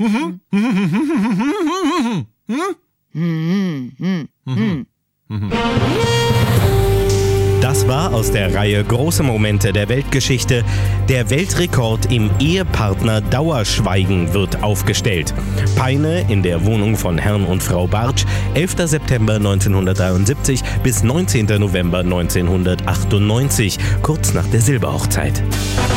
Das war aus der Reihe Große Momente der Weltgeschichte. Der Weltrekord im Ehepartner-Dauerschweigen wird aufgestellt. Peine in der Wohnung von Herrn und Frau Bartsch, 11. September 1973 bis 19. November 1998, kurz nach der Silberhochzeit.